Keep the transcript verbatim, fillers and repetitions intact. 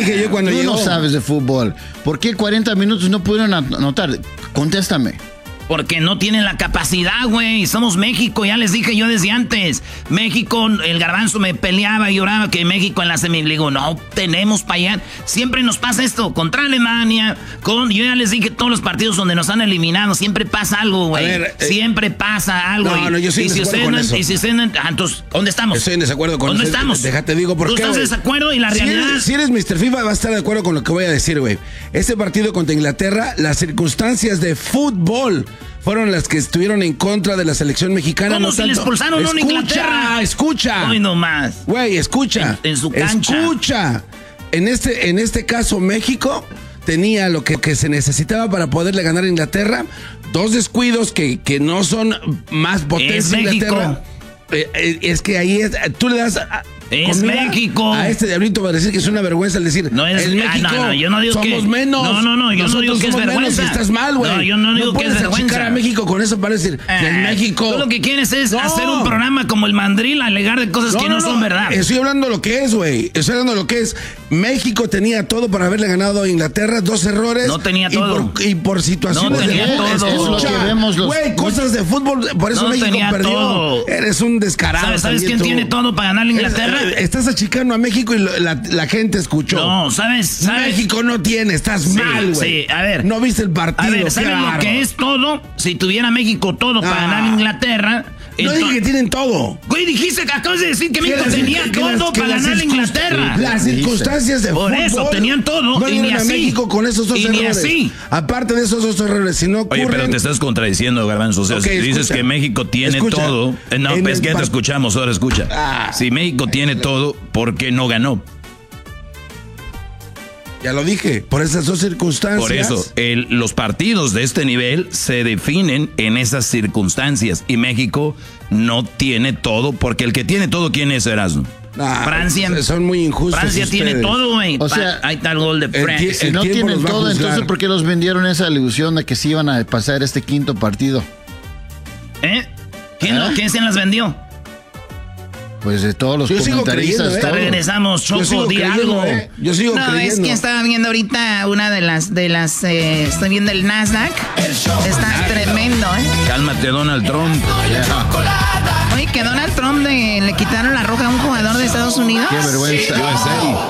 dije yo cuando Tú llegó. no sabes de fútbol. ¿Por qué cuarenta minutos no pudieron anotar? Contéstame. Porque no tienen la capacidad, güey. Somos México, ya les dije yo desde antes. México, el Garbanzo me peleaba y lloraba que México en la semi. Le digo, no tenemos para allá. Siempre nos pasa esto. Contra Alemania, con, yo ya les dije todos los partidos donde nos han eliminado. Siempre pasa algo, güey. Eh, siempre pasa algo. No, no, yo estoy en desacuerdo con eso. Y si ustedes no, entonces, ¿dónde estamos? Estoy en desacuerdo con eso. ¿Dónde estamos? Déjate digo por qué. ¿Tú estás en desacuerdo y la si realidad? Eres, si eres mister FIFA, vas a estar de acuerdo con lo que voy a decir, güey. Este partido contra Inglaterra, las circunstancias de fútbol fueron las que estuvieron en contra de la selección mexicana. ¿Cómo no si tanto. le expulsaron a Inglaterra? Escucha, Hoy nomás. Güey, escucha. En, en su cancha. Escucha. En este, en este caso, México tenía lo que, que se necesitaba para poderle ganar a Inglaterra. Dos descuidos que, que no son más potentes de Inglaterra. Eh, eh, es que ahí es, tú le das... A, Es México. A este diablito va a decir que es una vergüenza el decir. No es, es México. Ah, no, no, yo no digo somos que, menos. No, no, no, yo Nosotros no digo que es somos vergüenza. Menos, estás mal, güey. No, yo no digo no que es vergüenza. achicar a México con eso para decir eh, que es México. Tú lo que quieres es no. hacer un programa como el Mandril, alegar de cosas no, que no, no son verdad. Estoy hablando de lo que es, güey. Estoy hablando de lo que es. México tenía todo para haberle ganado a Inglaterra, dos errores. No tenía todo. Y por, y por situaciones no tenía de todo. Es, es lo que vemos los... Güey, cosas de fútbol, por eso no México tenía perdió. Todo. Eres un descarado. ¿Sabes, ¿sabes quién tú? tiene todo para ganar a Inglaterra? Es, estás achicando a México y lo, la, la gente escuchó. No, ¿sabes? ¿sabes? México no tiene, estás sí, mal, güey. Sí, a ver. No viste el partido. A ver, ¿sabes claro. lo que es todo? Si tuviera México todo para ah. ganar a Inglaterra. No dije que tienen todo. Güey, dijiste que acabas de decir que México tenía que todo las, para ganar a Inglaterra. Las circunstancias de Por fútbol. eso tenían todo. No y ni a así. México con esos dos y errores. Ni así. Aparte de esos dos errores, si no ocurren... Oye, pero te estás contradiciendo, Garbanzo. O sea, okay, si dices escucha, que México tiene escucha, todo. Eh, no, pues que ya te escuchamos, ahora escucha. Ah, si México tiene todo, ¿por qué no ganó? Ya lo dije, por esas dos circunstancias. Por eso, el, los partidos de este nivel se definen en esas circunstancias. Y México no tiene todo, porque el que tiene todo, ¿quién es, Erasmo? Nah, Francia. Son muy injustos. Francia ustedes. tiene todo, güey. O sea, ahí está el gol de Francia. Si no tienen todo, entonces ¿por qué los vendieron esa ilusión de que sí iban a pasar este quinto partido? ¿Eh? ¿Quién, ¿Eh? ¿Quién se las vendió? Pues de todos los yo comentaristas. Creyendo, ¿eh? Regresamos, Choco, di algo. ¿eh? Yo sigo no, creyendo. es que estaba viendo ahorita una de las, de las, eh, estoy viendo el Nasdaq. Está tremendo, ¿eh? Cálmate, Donald Trump. Oye, que Donald Trump de, le quitaron la roja a un jugador de Estados Unidos. Qué vergüenza.